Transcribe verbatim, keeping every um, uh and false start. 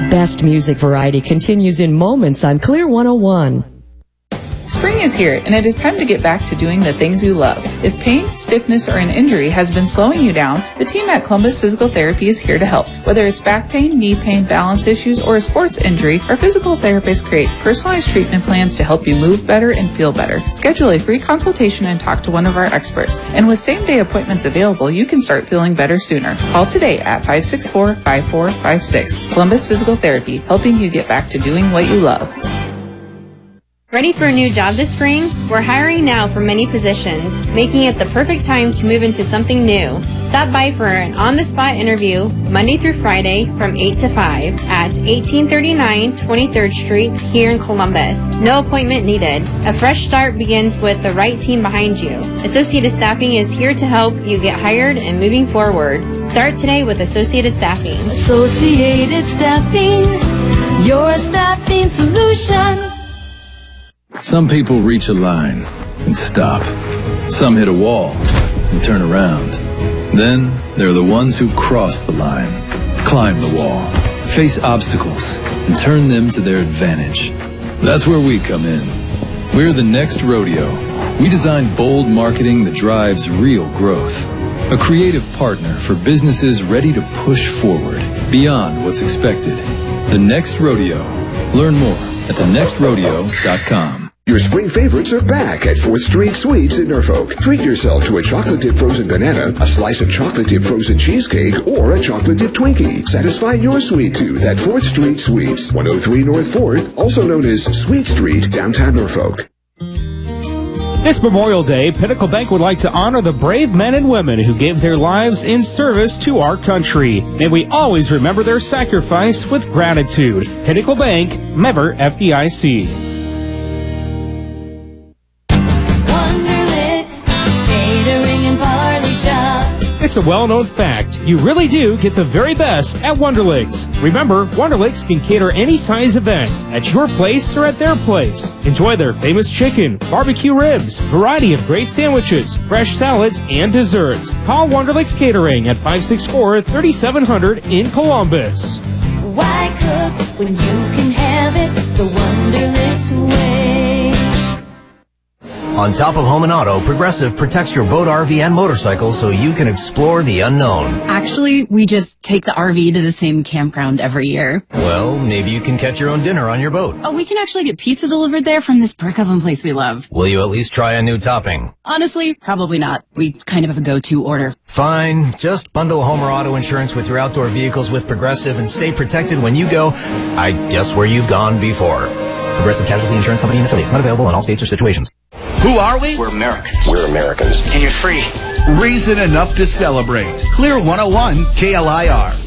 best music variety continues in moments on Clear one oh one. Spring is here, and it is time to get back to doing the things you love. If pain, stiffness, or an injury has been slowing you down, the team at Columbus Physical Therapy is here to help. Whether it's back pain, knee pain, balance issues, or a sports injury, our physical therapists create personalized treatment plans to help you move better and feel better. Schedule a free consultation and talk to one of our experts. And with same-day appointments available, you can start feeling better sooner. Call today at five six four, five four five six. Columbus Physical Therapy, helping you get back to doing what you love. Ready for a new job this spring? We're hiring now for many positions, making it the perfect time to move into something new. Stop by for an on-the-spot interview Monday through Friday from eight to five at eighteen thirty-nine twenty-third Street here in Columbus. No appointment needed. A fresh start begins with the right team behind you. Associated Staffing is here to help you get hired and moving forward. Start today with Associated Staffing. Associated Staffing, your staffing solution. Some people reach a line and stop. Some hit a wall and turn around. Then there are the ones who cross the line, climb the wall, face obstacles, and turn them to their advantage. That's where we come in. We're the next rodeo. We design bold marketing that drives real growth. A creative partner for businesses ready to push forward beyond what's expected. The Next Rodeo. Learn more at the next rodeo dot com. Your spring favorites are back at fourth Street Sweets in Norfolk. Treat yourself to a chocolate-dipped frozen banana, a slice of chocolate-dipped frozen cheesecake, or a chocolate-dipped Twinkie. Satisfy your sweet tooth at fourth Street Sweets, one oh three North fourth, also known as Sweet Street, downtown Norfolk. This Memorial Day, Pinnacle Bank would like to honor the brave men and women who gave their lives in service to our country. May we always remember their sacrifice with gratitude. Pinnacle Bank, member F D I C. It's a well-known fact. You really do get the very best at Wonderlicks. Remember, Wonderlicks can cater any size event at your place or at their place. Enjoy their famous chicken, barbecue ribs, variety of great sandwiches, fresh salads, and desserts. Call Wonderlicks Catering at five six four, three seven zero zero in Columbus. Why cook when you can have it the Wonderlicks way? On top of home and auto, Progressive protects your boat, R V, and motorcycle so you can explore the unknown. Actually, we just take the R V to the same campground every year. Well, maybe you can catch your own dinner on your boat. Oh, we can actually get pizza delivered there from this brick oven place we love. Will you at least try a new topping? Honestly, probably not. We kind of have a go-to order. Fine. Just bundle home or auto insurance with your outdoor vehicles with Progressive and stay protected when you go, I guess, where you've gone before. Progressive Casualty Insurance Company and affiliates. Not available in all states or situations. Who are we? We're Americans. We're Americans. And you're free. Reason enough to celebrate. Clear one oh one K L I R.